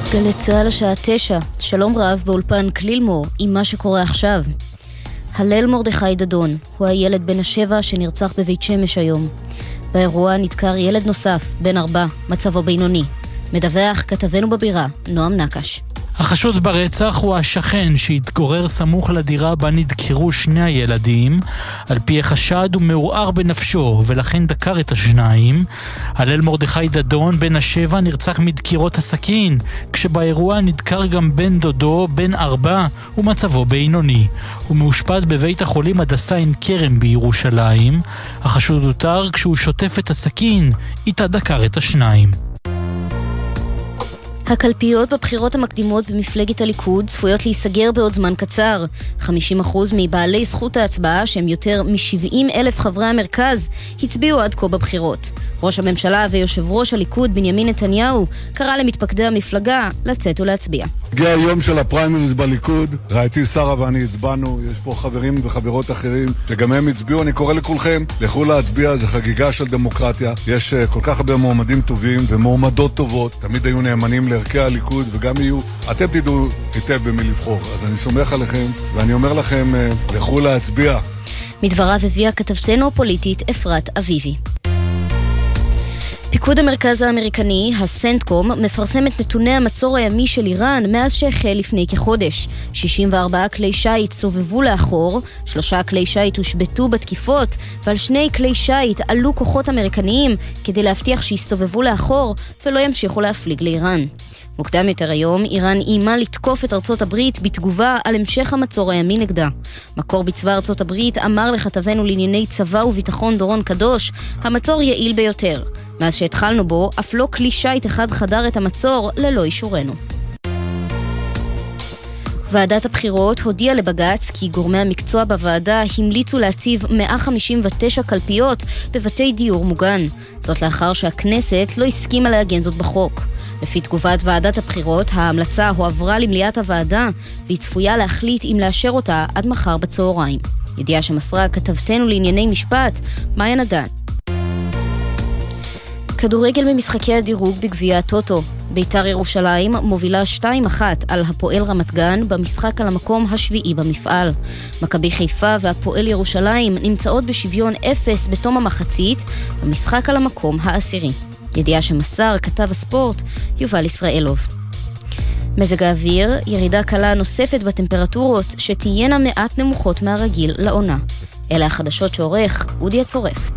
גלי צהל השעה 9, שלום רב באולפן כלילמור עם מה שקורה עכשיו. הלל מרדכי דדון הוא הילד בן 7 שנרצח בבית שמש היום. באירוע נדקר ילד נוסף, בן 4, מצבו בינוני. מדווח כתבנו בבירה, נועם נקש. החשוד ברצח הוא השכן שהתגורר סמוך לדירה בה נדקרו שני הילדים. על פי החשד הוא מעורער בנפשו ולכן דקר את השניים. הלל מרדכי דדון בן 7 נרצח מדקירות הסכין, כשבאירוע נדקר גם בן דודו בן 4 ומצבו בינוני. הוא מאושפז בבית החולים הדסה עין כרם בירושלים. החשוד הותר כשהוא שוטף את הסכין, איתה דקר את השניים. הקלפיות בבחירות המקדימות במפלגת הליכוד צפויות להיסגר בעוד זמן קצר. 50% מבעלי זכות ההצבעה, שהם יותר מ-70,000 חברי המרכז, הצביעו עד כה בבחירות. ראש הממשלה ויושב ראש הליכוד בנימין נתניהו קרא למתפקדי המפלגה לצאת ולהצביע. הגיע היום של הפריימריז בליכוד, ראיתי שרה ואני הצבענו, יש פה חברים וחברות אחרים שגם הם הצביעו. אני קורא לכולכם, לכו להצביע, זה חגיגה של דמוקרטיה. יש כל כך הרבה מועמדים טובים ומועמדות טובות, תמיד היו נאמנים לערכי הליכוד וגם יהיו. אתם תדעו היטב במי לבחור, אז אני סומך עליכם ואני אומר לכם, לכו להצביע. מדבריו הביאה כתבתנו הפוליטית אפרת אביבי. פיקוד המרכז האמריקני, הסנטקום, מפרסם את נתוני המצור הימי של איראן מאז שהחל לפני כחודש. 64 כלי שייט סובבו לאחור, 3 כלי שייט הושבטו בתקיפות, ועל 2 כלי שייט עלו כוחות אמריקניים כדי להבטיח שיסתובבו לאחור ולא ימשיכו להפליג לאיראן. מוקדם יותר היום, איראן אימה לתקוף את ארצות הברית בתגובה על המשך המצור הימי נגדה. מקור בצבא ארצות הברית אמר לכתבנו לענייני צבא וביטחון דורון קדוש, המצור יעיל ביותר. מאז שהתחלנו בו, אף לא כלי שייט אחד חדר את המצור ללא אישורנו. ועדת הבחירות הודיעה לבג"ץ כי גורמי המקצוע בוועדה המליצו להציב 159 קלפיות בבתי דיור מוגן. זאת לאחר שהכנסת לא הסכימה לעגן זאת בחוק. לפי תגובת ועדת הבחירות, ההמלצה הועברה למליאת הוועדה, והיא צפויה להחליט אם לאשר אותה עד מחר בצהריים. ידיעה שמסרה כתבתנו לענייני משפט, מאיה נדן. כדורגל במשחקי הדירוג בגביע הטוטו. ביתר ירושלים מובילה 2-1 על הפועל רמת גן במשחק על המקום השביעי במפעל. מכבי חיפה והפועל ירושלים נמצאות בשוויון 0 בתום המחצית במשחק על המקום העשירי. ידיעה שמסר כתב הספורט יובל ישראלוב. מזג האוויר, ירידה קלה נוספת בטמפרטורות שתהיינה מעט נמוכות מהרגיל לעונה. אלה החדשות שעורך אודי הצורף.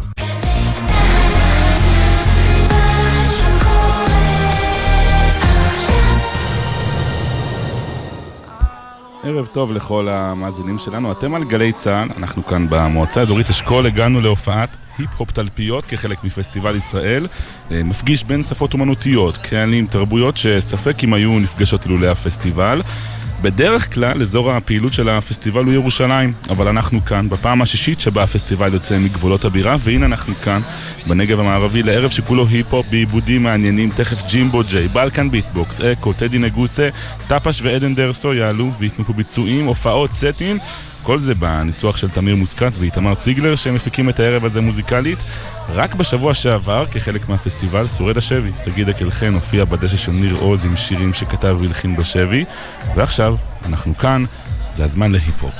ערב טוב לכל המאזינים שלנו, אתם על גלי צהל, אנחנו כאן במועצה האזורית אשכול, הגענו להופעת היפ-הופ תלפיות כחלק מפסטיבל ישראל, מפגיש בין שפות אומנותיות, קהלים, תרבויות שספק אם היו נפגשות אילולי הפסטיבל. בדרך כלל אזור הפעילות של הפסטיבל הוא ירושלים, אבל אנחנו כאן בפעם השישית שבה הפסטיבל יוצא מגבולות הבירה, והנה אנחנו כאן בנגב המערבי לערב שכולו היפ-הופ בעיבודים מעניינים. תכף ג'ימבו ג'יי, בלקן ביטבוקס, אקו, טדי נגוסה, טפש ועדן דרסו יעלו ויתנו פה ביצועים, הופעות, סטים, כל זה בניצוח של תמיר מוסקת ואיתמר ציגלר שהם מפיקים את הערב הזה מוזיקלית. רק בשבוע שעבר, כחלק מהפסטיבל, שורד השבי, סגיד הקלחן, הופיע בדשא של ניר עוז עם שירים שכתב והלחין בשבי. ועכשיו, אנחנו כאן, זה הזמן להיפ-הופ.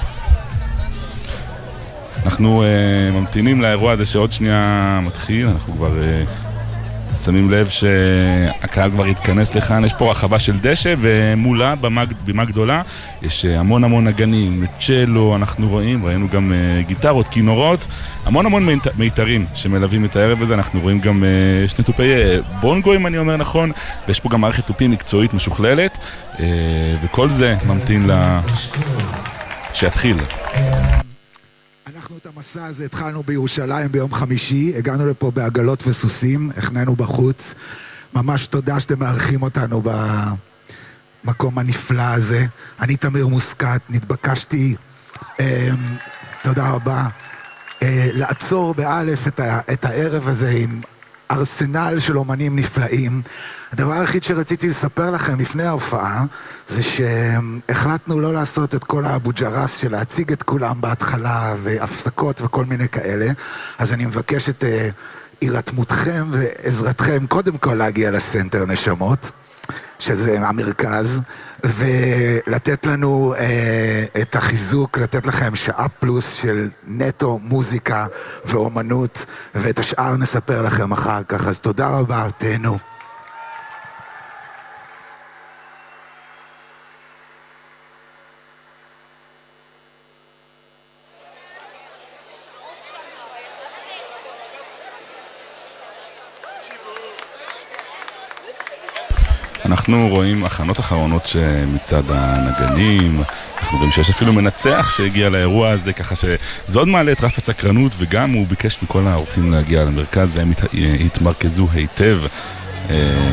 אנחנו ממתינים לאירוע הזה שעוד שנייה מתחיל, אנחנו כבר שמים לב שהקהל כבר התכנס לכאן, יש פה רחבה של דשא ומולה במה גדולה, יש המון נגנים, צ'לו, אנחנו ראינו גם גיטרות, כינורות, המון מיתרים שמלווים את הערב הזה, אנחנו רואים גם שני תופי בונגו אם אני אומר נכון, ויש פה גם מערכת תופים מקצועית משוכללת, וכל זה ממתין שיתחיל. אנחנו את המסע הזה התחלנו בירושלים ביום חמישי, הגענו לפה בעגלות וסוסים, הכננו בחוץ, ממש תודה שאתם מארחים אותנו במקום הנפלא הזה. אני תמיר מוסקת, נתבקשתי, תודה רבה, לעצור באלף את הערב הזה עם ארסנל של אומנים נפלאים. הדבר היחיד שרציתי לספר לכם לפני ההופעה זה שהחלטנו לא לעשות את כל האבו ג'רס של להציג את כולם בהתחלה והפסקות וכל מיני כאלה, אז אני מבקש את הירתמותכם ועזרתכם קודם כל להגיע לסנטר נשמות, שזה המרכז, ולתת לנו את החיזוק, לתת לכם שעה פלוס של נטו מוזיקה ואומנות, ואת השאר נספר לכם אחר כך. אז תודה רבה, תהנו. אנחנו רואים הכנות אחרונות שמצד הנגנים, אנחנו רואים שיש אפילו מנצח שהגיע לאירוע הזה, ככה שזה עוד מעלה את רף הסקרנות, וגם הוא ביקש מכל האורחים להגיע למרכז והם התמרכזו היטב.